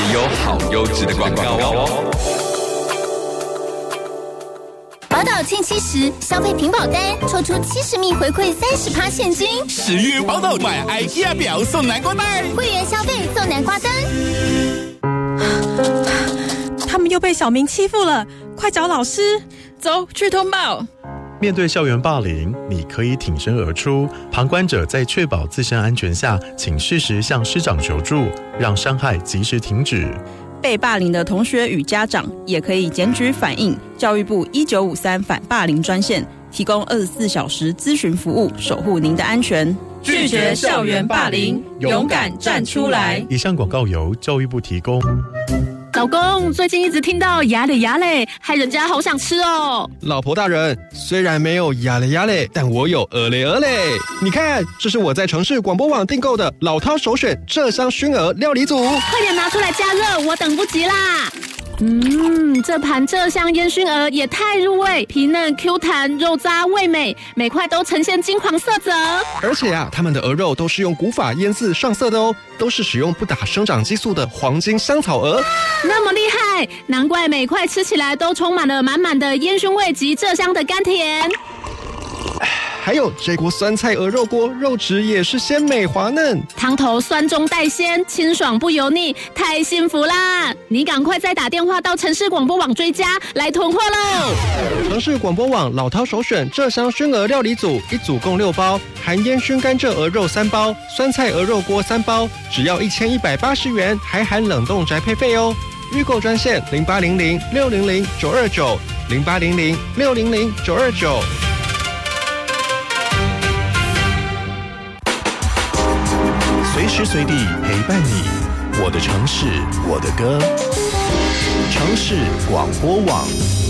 有好优质的广告哦。 宝岛庆70消费屏保单，抽出70米回馈30%现金。 10月宝岛买 IKEA 表送南瓜袋， 会员消费送南瓜灯。 他们又被小明欺负了，快找老师， 走去通报。 面对校园霸凌，你可以挺身而出，旁观者在确保自身安全下，请适时向师长求助，让伤害及时停止。 被霸凌的同学与家长也可以检举反映教育部1953反霸凌专线，提供24小时咨询服务，守护您的安全。 拒绝校园霸凌，勇敢站出来。 以上广告由教育部提供。 老公，最近一直听到鸭嘞鸭嘞，害人家好想吃哦。 老婆大人，虽然没有鸭嘞鸭嘞，但我有鹅嘞鹅嘞。你看，这是我在城市广播网订购的老饕首选鹧鸯熏鹅料理组， 快点拿出来加热，我等不及啦。这盘鹧鸯烟熏鹅也太入味，皮嫩 Q 弹，肉渣味美，每块都呈现金黄色泽。 而且他们的鹅肉都是用古法腌制上色的哦，都是使用不打生长激素的黄金香草鹅。 那么厉害，难怪每块吃起来都充满了满满的烟熏味及鹧鸯的甘甜。 还有这锅酸菜鹅肉锅，肉质也是鲜美滑嫩， 汤头酸中带鲜，清爽不油腻，太幸福啦！你赶快再打电话到城市广播网追加来囤货喽！ 城市广播网老饕首选鹧鸯熏鹅料理组，一组共6包，含烟熏甘蔗鹅肉3包，酸菜鹅肉锅3包，只要1180元，还含冷冻宅配费哦。预购专线0800-600-929，0800-600-929。 随时随地陪伴你，我的城市，我的歌。城市广播网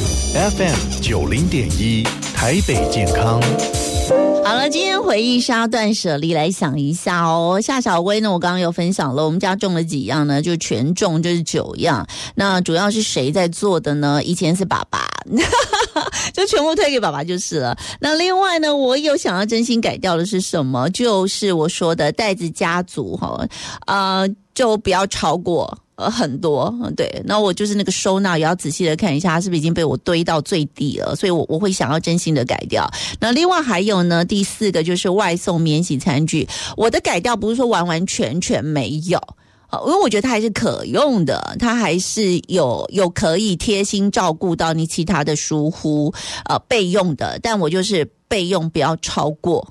FM90.1，台北健康。 好了，今天回忆杀断舍离，来想一下哦。夏小薇呢，我刚刚有分享了，我们家种了几样呢，就全种，就是9样。那主要是谁在做的呢？以前是爸爸就全部推给爸爸就是了。那另外呢，我有想要真心改掉的是什么？就是我说的袋子家族就不要超过很多，对。那我就是那个收纳也要仔细的看一下，它是不是已经被我堆到最低了，所以我会想要真心的改掉。那另外还有呢，第4个就是外送免洗餐具，我的改掉不是说完完全全没有。因为我觉得它还是可用的，它还是有可以贴心照顾到你其他的疏忽备用的，但我就是备用不要超过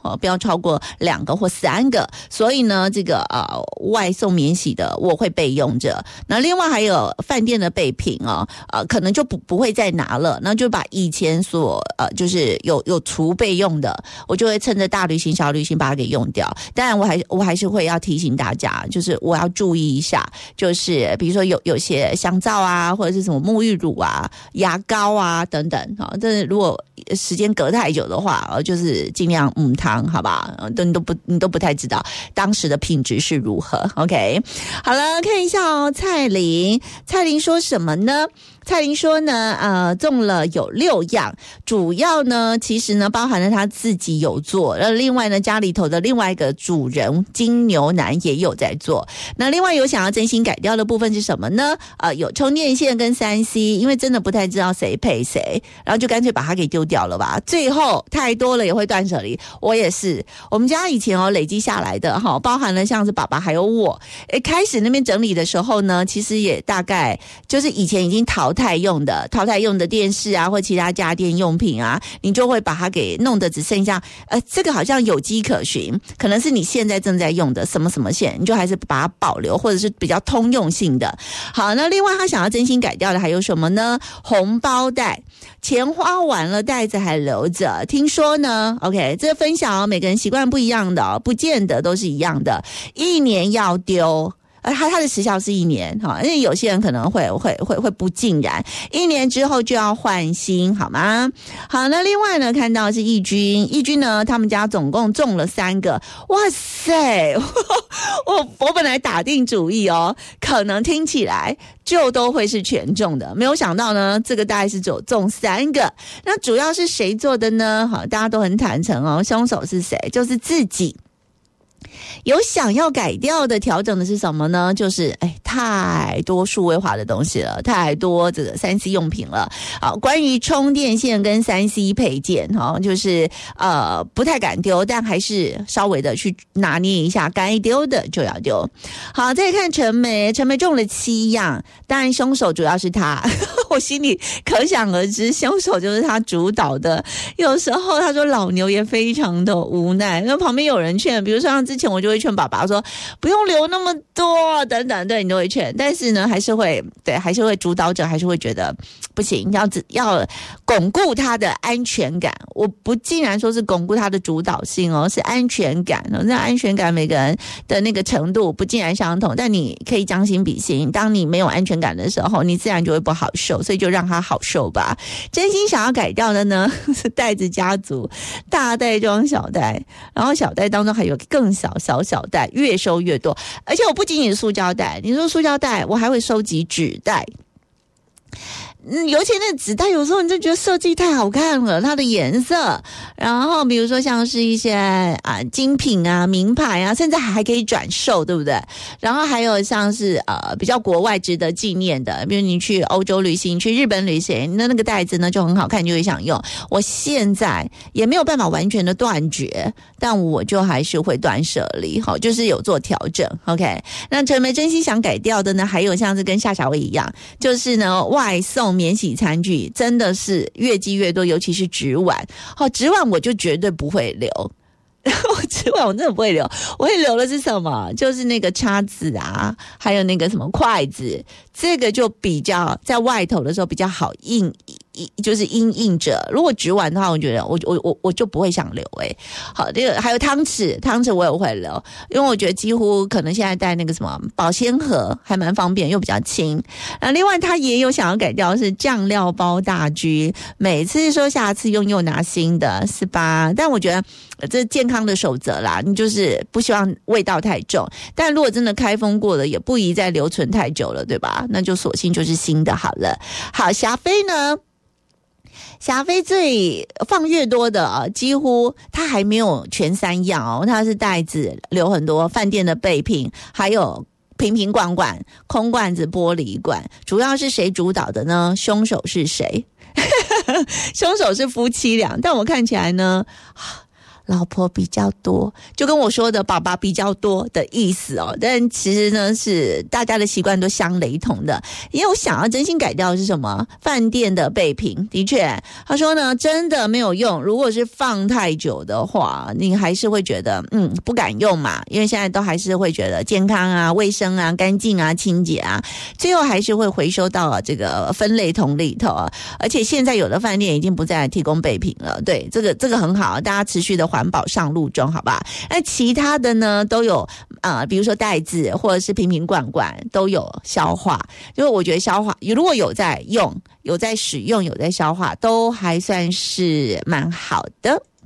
2个或3个，所以呢这个外送免洗的我会备用着。那另外还有饭店的备品可能就不会再拿了，那就把以前所就是有储备用的，我就会趁着大旅行小旅行把它给用掉。当然我还是会要提醒大家，就是我要注意一下，就是比如说有些香皂啊，或者是什么沐浴乳啊、牙膏啊等等但是如果时间隔太久的话，就是尽量汤，好吧？你都不太知道当时的品质是如何。OK， 好了，看一下蔡琳说什么呢？蔡琳说呢，种了有6样，主要呢，其实呢，包含了他自己有做，另外呢，家里头的另外一个主人金牛男也有在做。那另外有想要真心改掉的部分是什么呢？有充电线跟3C， 因为真的不太知道谁配谁，然后就干脆把它给丢掉了吧。最后太多了也会断舍离，我也是。我们家以前累积下来的包含了像是爸爸还有我，开始那边整理的时候呢，其实也大概就是以前已经淘汰用的电视啊，或其他家电用品啊，你就会把它给弄得只剩下这个好像有迹可循，可能是你现在正在用的什么什么线，你就还是把它保留，或者是比较通用性的。好，那另外他想要真心改掉的还有什么呢？红包袋，钱花完了袋子还留着，听说呢 OK， 这个分享每个人习惯不一样的不见得都是一样的，1年要丢，它的时效是1年因为有些人可能会不尽然，1年之后就要换新，好吗？好，那另外呢，看到是义军呢，他们家总共种了3个，哇塞！我本来打定主意可能听起来就都会是全种的，没有想到呢，这个大概是只有种3个。那主要是谁做的呢？好，大家都很坦诚凶手是谁？就是自己。有想要改掉的调整的是什么呢？就是太多数位化的东西了，太多这个 3C 用品了。好，关于充电线跟 3C 配件就是不太敢丢，但还是稍微的去拿捏一下，该丢的就要丢。好，再看陈梅中了7样，当然凶手主要是他我心里可想而知，凶手就是他主导的。有时候他说老牛也非常的无奈，因为旁边有人劝，比如说像之前我就会劝爸爸说不用留那么多等等，对，你都会劝，但是呢还是会主导者还是会觉得不行，要巩固他的安全感。我不竟然说是巩固他的主导性是安全感那安全感每个人的那个程度不尽然相同，但你可以将心比心，当你没有安全感的时候，你自然就会不好受，所以就让他好受吧。真心想要改掉的呢是袋子家族，大袋装小袋，然后小袋当中还有更小袋，越收越多。而且我不仅仅是塑胶袋，你说塑胶袋，我还会收集纸袋。尤其那纸袋有时候你就觉得设计太好看了，它的颜色，然后比如说像是一些精品啊、名牌啊，甚至还可以转售，对不对？然后还有像是比较国外值得纪念的，比如你去欧洲旅行、去日本旅行，那个袋子呢就很好看，就会想用。我现在也没有办法完全的断绝，但我就还是会断舍离，好，就是有做调整。OK， 那陈梅真心想改掉的呢，还有像是跟夏小薇一样，就是呢外送免洗餐具真的是越积越多，尤其是纸碗。纸碗我就绝对不会留。纸碗我真的不会留，我会留的是什么？就是那个叉子啊，还有那个什么筷子，这个就比较在外头的时候比较好就是印着。如果纸碗的话，我觉得我就不会想留。好，这个还有汤匙我也会留，因为我觉得几乎可能现在带那个什么保鲜盒还蛮方便，又比较轻。另外他也有想要改掉是酱料包大居，每次说下次用又拿新的，是吧？但我觉得这健康的守则啦，你就是不希望味道太重，但如果真的开封过了，也不宜再留存太久了，对吧？那就索性就是新的好了。好，霞飞呢？霞飞最放越多的几乎它还没有全3样它是袋子留很多，饭店的备品，还有瓶罐罐、空罐子、玻璃罐。主要是谁主导的呢？凶手是谁？凶手是夫妻俩，但我看起来呢老婆比较多，就跟我说的爸爸比较多的意思但其实呢是大家的习惯都相雷同的。因为我想要真心改掉的是什么？饭店的备品。的确他说呢真的没有用，如果是放太久的话，你还是会觉得不敢用嘛，因为现在都还是会觉得健康啊、卫生啊、干净啊、清洁啊，最后还是会回收到这个分类桶里头而且现在有的饭店已经不再提供备品了，对，这个很好，大家持续的环保上路中，好吧？那其他的呢都有比如说袋子或者是瓶罐罐都有消化，就是我觉得消化如果有在用、有在使用、有在消化，都还算是蛮好的。